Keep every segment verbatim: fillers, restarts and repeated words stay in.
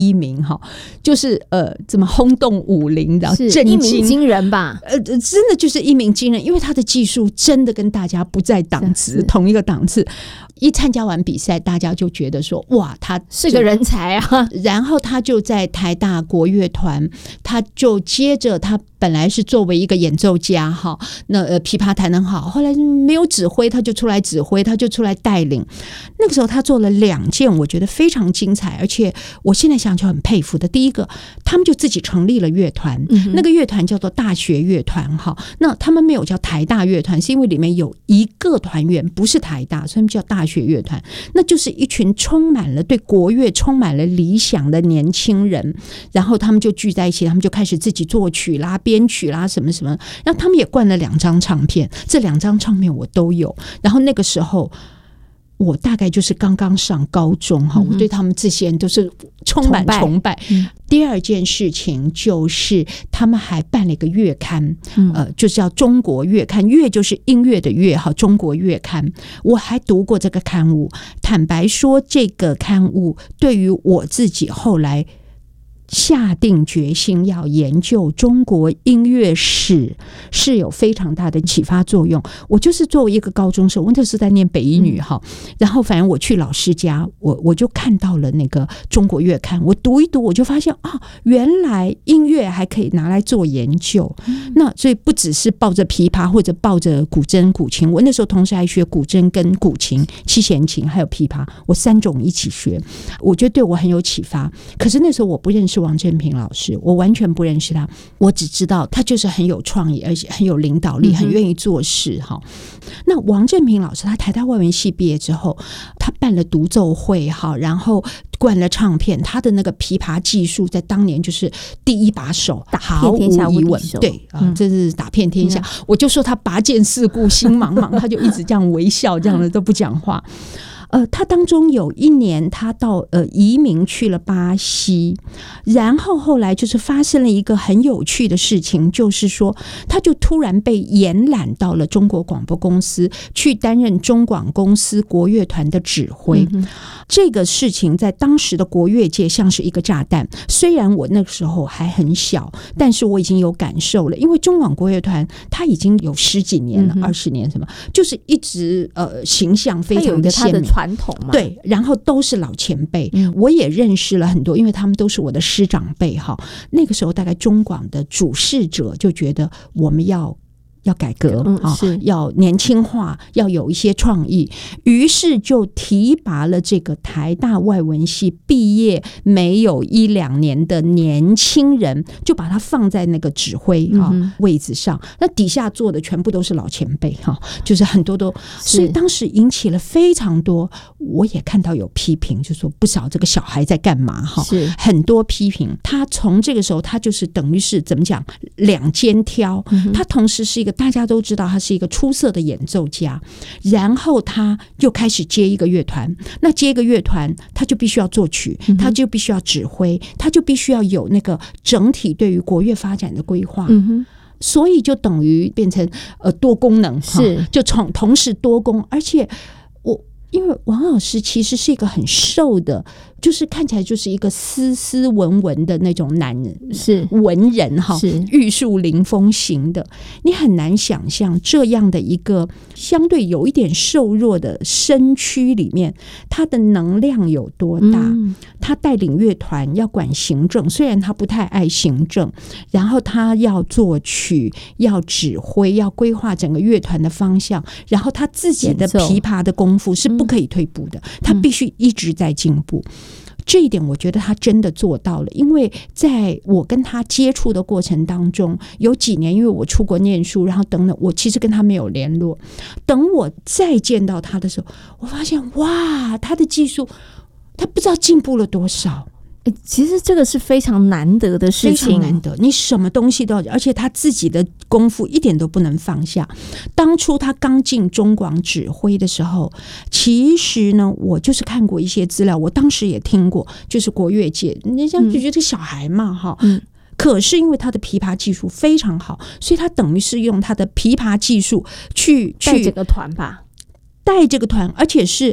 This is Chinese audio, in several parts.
一名哈，就是呃，怎么轰动武林的，震惊， 一鸣惊人吧？ 呃，真的就是一鸣惊人，因为他的技术真的跟大家不在档次，同一个档次。一参加完比赛，大家就觉得说，哇，他是个人才啊！ 然后他就在台大国乐团，他就接着他本来是作为一个演奏家哈，那呃琵琶弹得好，后来没有指挥，他就出来指挥，他就出来带领。那个时候他做了两件我觉得非常精彩，而且我现在想就很佩服的。第一个，他们就自己成立了乐团，嗯、那个乐团叫做大学乐团哈。那他们没有叫台大乐团，是因为里面有一个团员不是台大，所以他们叫大学乐团。那就是一群充满了对国乐充满了理想的年轻人，然后他们就聚在一起，他们就开始自己作曲啦、编曲啦什么什么。然后他们也灌了两张唱片，这两张唱片我都有。然后那个时候我大概就是刚刚上高中哈，我对他们这些人都是充满崇拜。嗯、第二件事情就是他们还办了一个月刊，嗯、呃，就叫中国月刊，乐就是音乐的乐哈，中国月刊。我还读过这个刊物，坦白说，这个刊物对于我自己后来下定决心要研究中国音乐史是有非常大的启发作用。我就是作为一个高中生，我那时候在念北一女哈，嗯、然后反正我去老师家，我我就看到了那个中国乐刊，我读一读，我就发现啊，原来音乐还可以拿来做研究。嗯、那所以不只是抱着琵琶或者抱着古筝、古琴，我那时候同时还学古筝跟古琴、七弦琴还有琵琶，我三种一起学，我觉得对我很有启发。可是那时候我不认识王振平老师，我完全不认识他，我只知道他就是很有创意，而且很有领导力，很愿意做事哈。那王振平老师他台大外文系毕业之后，他办了独奏会哈，然后灌了唱片，他的那个琵琶技术在当年就是第一把手，毫无疑问。对啊、呃，这是打遍天下。嗯、我就说他拔剑四顾心茫茫，他就一直这样微笑，这样的都不讲话。呃，他当中有一年他到呃移民去了巴西，然后后来就是发生了一个很有趣的事情，就是说他就突然被延揽到了中国广播公司去担任中广公司国乐团的指挥。嗯、这个事情在当时的国乐界像是一个炸弹，虽然我那个时候还很小，但是我已经有感受了，因为中广国乐团它已经有十几年了，二十、嗯、年什么，就是一直呃形象非常的鲜明。 传统嘛， 对，然后都是老前辈，嗯、我也认识了很多，因为他们都是我的师长辈哈。那个时候，大概中广的主事者就觉得我们要。要改革、嗯啊、要年轻化，要有一些创意，于是就提拔了这个台大外文系毕业没有一两年的年轻人，就把他放在那个指挥、啊嗯、位置上，那底下坐的全部都是老前辈、啊、就是很多都，所以当时引起了非常多，我也看到有批评，就说不少这个小孩在干嘛、啊、很多批评。他从这个时候他就是等于是怎么讲两肩挑、嗯、他同时是一个大家都知道他是一个出色的演奏家，然后他又开始接一个乐团，那接一个乐团他就必须要作曲，他就必须要指挥，他就必须要有那个整体对于国乐发展的规划、嗯、所以就等于变成呃多功能，是就从同时多功，而且我因为王老师其实是一个很瘦的，就是看起来就是一个斯斯文文的那种男人，是文人哈，是玉树临风型的，你很难想象这样的一个相对有一点瘦弱的身躯里面，他的能量有多大。嗯、他带领乐团要管行政，虽然他不太爱行政，然后他要作曲，要指挥，要规划整个乐团的方向，然后他自己的琵琶的功夫是不可以退步的，嗯、他必须一直在进步。这一点我觉得他真的做到了，因为在我跟他接触的过程当中，有几年因为我出国念书，然后等等我其实跟他没有联络，等我再见到他的时候，我发现哇，他的技术他不知道进步了多少。 欸、其实这个是非常难得的事情， 非常难得，你什么东西都要，而且他自己的功夫一点都不能放下。当初他刚进中广指挥的时候，其实呢我就是看过一些资料，我当时也听过，就是国乐界你这样就觉得小孩嘛哈、嗯，可是因为他的琵琶技术非常好，所以他等于是用他的琵琶技术去带这个团吧， 带这个团，而且是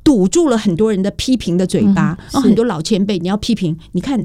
堵住了很多人的批评的嘴巴， 嗯然后很多老前辈你要批评，你看